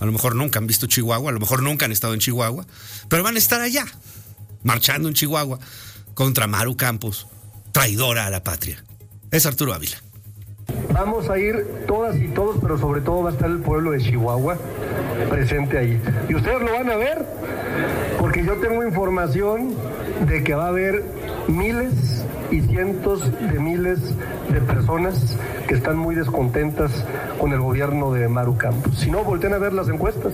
A lo mejor nunca han visto Chihuahua, a lo mejor nunca han estado en Chihuahua, pero van a estar allá, marchando en Chihuahua contra Maru Campos, traidora a la patria. Es Arturo Ávila. Vamos a ir todas y todos, pero sobre todo va a estar el pueblo de Chihuahua presente ahí. Y ustedes lo van a ver, porque yo tengo información de que va a haber miles y cientos de miles de personas que están muy descontentas con el gobierno de Maru Campos. Si no, volteen a ver las encuestas.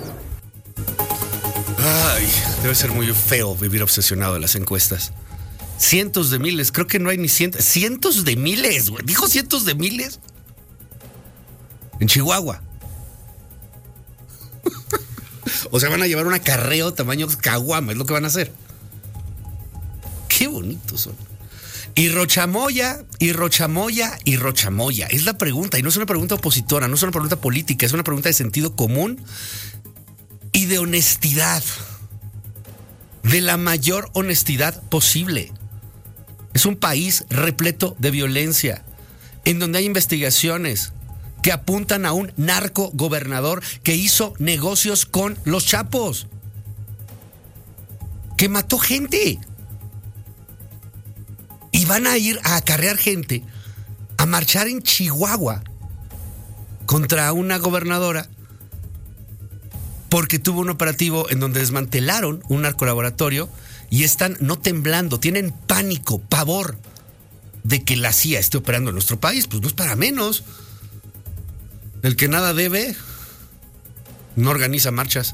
Ay, debe ser muy feo vivir obsesionado de las encuestas. Cientos de miles, creo que no hay ni cientos de miles, güey. ¿Dijo cientos de miles? En Chihuahua. O sea, van a llevar un acarreo tamaño caguama, es lo que van a hacer. Qué bonitos son. Y Rochamoya, y Rochamoya, y Rochamoya. Es la pregunta, y no es una pregunta opositora, no es una pregunta política, es una pregunta de sentido común y de honestidad. De la mayor honestidad posible. Es un país repleto de violencia, en donde hay investigaciones que apuntan a un narco gobernador que hizo negocios con los Chapos, que mató gente. Y van a ir a acarrear gente, a marchar en Chihuahua contra una gobernadora porque tuvo un operativo en donde desmantelaron un narcolaboratorio y están no temblando, tienen pánico, pavor de que la CIA esté operando en nuestro país. Pues no es para menos. El que nada debe no organiza marchas.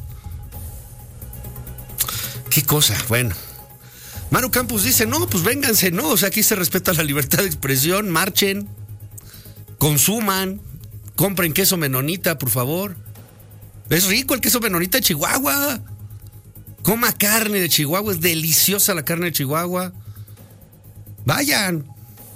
¿Qué cosa? Bueno. Maru Campos dice, no, pues vénganse, no, o sea, aquí se respeta la libertad de expresión, marchen, consuman, compren queso menonita, por favor. Es rico el queso menonita de Chihuahua. Coma carne de Chihuahua, es deliciosa la carne de Chihuahua. Vayan.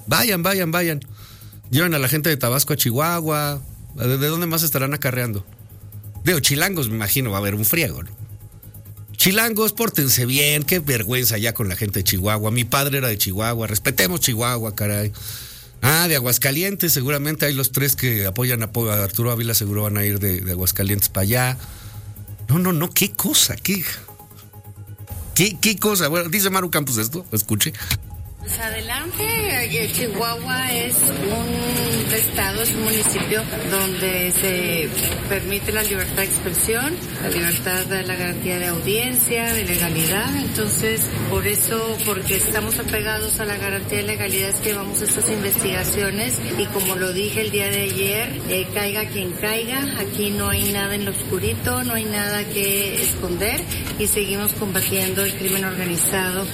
Lleven a la gente de Tabasco a Chihuahua. ¿De dónde más estarán acarreando? De chilangos, me imagino, va a haber un friego, ¿no? Chilangos, pórtense bien, qué vergüenza ya con la gente de Chihuahua. Mi padre era de Chihuahua, respetemos Chihuahua, caray. De Aguascalientes, seguramente hay los tres que apoyan a Arturo Ávila, seguro van a ir de Aguascalientes para allá. No, qué cosa, qué cosa. Bueno, dice Maru Campos esto, escuche. Pues adelante, Chihuahua es un estado, es un municipio donde se permite la libertad de expresión, la libertad de la garantía de audiencia, de legalidad. Entonces, por eso, porque estamos apegados a la garantía de legalidad, es que llevamos estas investigaciones y como lo dije el día de ayer, caiga quien caiga, aquí no hay nada en lo oscurito, no hay nada que esconder y seguimos combatiendo el crimen organizado.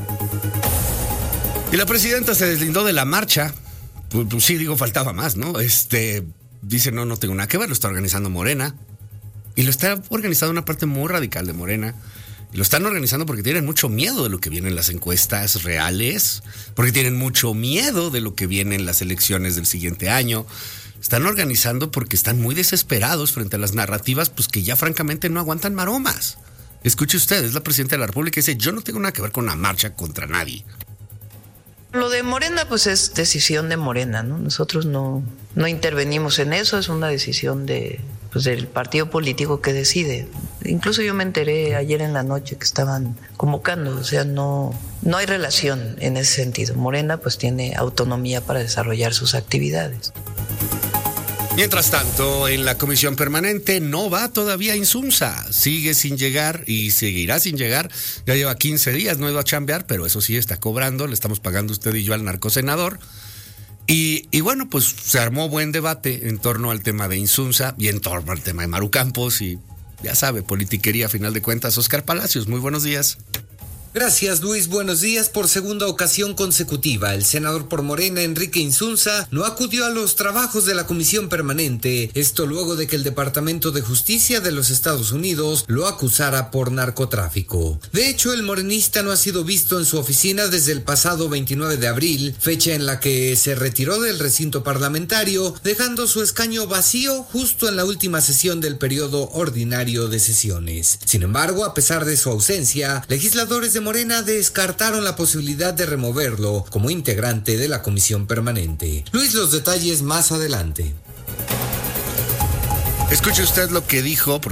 Y la presidenta se deslindó de la marcha. Pues sí, digo, faltaba más, ¿no? Dice, no tengo nada que ver, lo está organizando Morena. Y lo está organizando una parte muy radical de Morena. Y lo están organizando porque tienen mucho miedo de lo que viene en las encuestas reales, porque tienen mucho miedo de lo que viene en las elecciones del siguiente año. Están organizando porque están muy desesperados frente a las narrativas, pues que ya francamente no aguantan maromas. Escuche usted, es la presidenta de la República y dice, yo no tengo nada que ver con una marcha contra nadie. Lo de Morena, pues es decisión de Morena, ¿no? Nosotros no intervenimos en eso, es una decisión del partido político que decide. Incluso yo me enteré ayer en la noche que estaban convocando, o sea, no hay relación en ese sentido. Morena pues tiene autonomía para desarrollar sus actividades. Mientras tanto, en la comisión permanente no va todavía Insunza, sigue sin llegar y seguirá sin llegar, ya lleva 15 días, no ha ido a chambear, pero eso sí está cobrando, le estamos pagando usted y yo al narcosenador. Y bueno, pues se armó buen debate en torno al tema de Insunza y en torno al tema de Maru Campos y ya sabe, politiquería a final de cuentas. Oscar Palacios, muy buenos días. Gracias, Luis. Buenos días. Por segunda ocasión consecutiva, el senador por Morena, Enrique Insunza, no acudió a los trabajos de la comisión permanente. Esto luego de que el Departamento de Justicia de los Estados Unidos lo acusara por narcotráfico. De hecho, el morenista no ha sido visto en su oficina desde el pasado 29 de abril, fecha en la que se retiró del recinto parlamentario, dejando su escaño vacío justo en la última sesión del periodo ordinario de sesiones. Sin embargo, a pesar de su ausencia, legisladores de Morena descartaron la posibilidad de removerlo como integrante de la comisión permanente. Luis, los detalles más adelante. Escuche usted lo que dijo,